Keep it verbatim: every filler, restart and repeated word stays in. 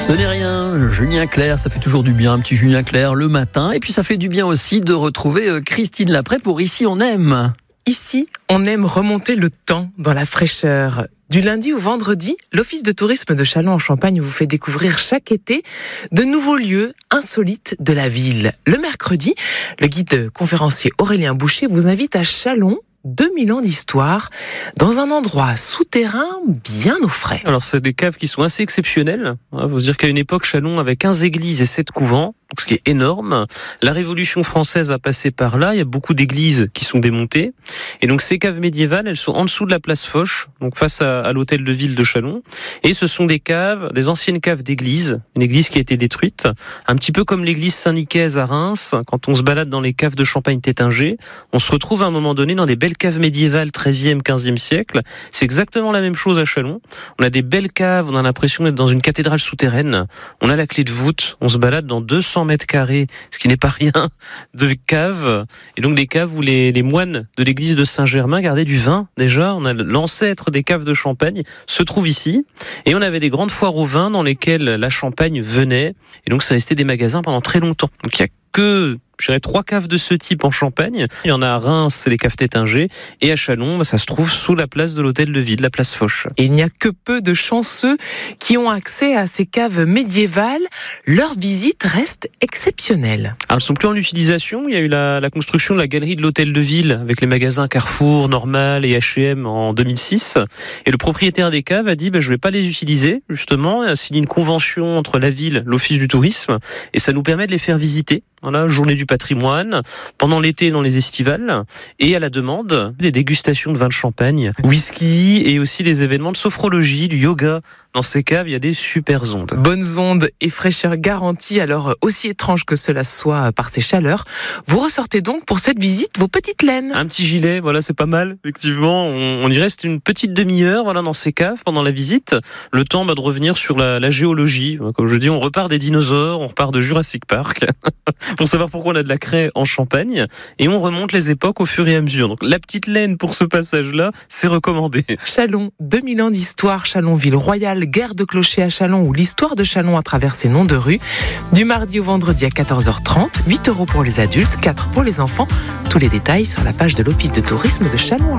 Ce n'est rien, Julien Clerc, ça fait toujours du bien, un petit Julien Clerc le matin. Et puis ça fait du bien aussi de retrouver Christine Lapré pour Ici on aime. Ici, on aime remonter le temps dans la fraîcheur. Du lundi au vendredi, l'Office de tourisme de Châlons-en-Champagne vous fait découvrir chaque été de nouveaux lieux insolites de la ville. Le mercredi, le guide conférencier Aurélien Boucher vous invite à Châlons, deux mille ans d'histoire, dans un endroit souterrain bien au frais. Alors, c'est des caves qui sont assez exceptionnelles. Il faut se dire qu'à une époque, Châlons avait quinze églises et sept couvents, donc ce qui est énorme. La Révolution française va passer par là. Il y a beaucoup d'églises qui sont démontées. Et donc, ces caves médiévales, elles sont en dessous de la place Foch, donc face à, à l'hôtel de ville de Châlons. Et ce sont des caves, des anciennes caves d'église. Une église qui a été détruite. Un petit peu comme l'église Saint-Nicaise à Reims. Quand on se balade dans les caves de Champagne-Tétinger, on se retrouve à un moment donné dans des belles caves médiévales treizième, quinzième siècle. C'est exactement la même chose à Châlons. On a des belles caves, on a l'impression d'être dans une cathédrale souterraine. On a la clé de voûte, on se balade dans deux cents mètres carrés, ce qui n'est pas rien, de caves. Et donc des caves où les, les moines de l'église de Saint-Germain gardaient du vin. Déjà, on a l'ancêtre des caves de Champagne se trouve ici. Et on avait des grandes foires au vin dans lesquelles la Champagne venait. Et donc ça restait des magasins pendant très longtemps. Donc il y a que je dirais trois caves de ce type en Champagne. Il y en a à Reims, c'est les caves Tétinger, et à Châlons, ça se trouve sous la place de l'hôtel de ville, la place Foch. Et il n'y a que peu de chanceux qui ont accès à ces caves médiévales. Leur visite reste exceptionnelle. Alors, elles sont plus en utilisation. Il y a eu la, la construction de la galerie de l'hôtel de ville avec les magasins Carrefour, Normal et H et M en deux mille six. Et le propriétaire des caves a dit bah, je vais pas les utiliser, justement. Il a signé une convention entre la ville, l'office du tourisme, et ça nous permet de les faire visiter. Voilà, journée du patrimoine, pendant l'été dans les estivales, et à la demande, des dégustations de vin de Champagne, whisky, et aussi des événements de sophrologie, du yoga. Dans ces caves, il y a des super ondes. Bonnes ondes et fraîcheur garantie, alors aussi étrange que cela soit par ces chaleurs. Vous ressortez donc pour cette visite vos petites laines. Un petit gilet, voilà, c'est pas mal. Effectivement, on, on y reste une petite demi-heure, voilà, dans ces caves pendant la visite. Le temps bah, de revenir sur la, la géologie. Comme je dis, on repart des dinosaures, on repart de Jurassic Park, pour savoir pourquoi on a de la craie en Champagne, et on remonte les époques au fur et à mesure. Donc la petite laine pour ce passage-là, c'est recommandé. Châlons, deux mille ans d'histoire, Châlons ville royale, guerre de clocher à Châlons ou l'histoire de Châlons à travers ses noms de rues. Du mardi au vendredi à quatorze heures trente, huit euros pour les adultes, quatre pour les enfants. Tous les détails sur la page de l'Office de tourisme de Châlons.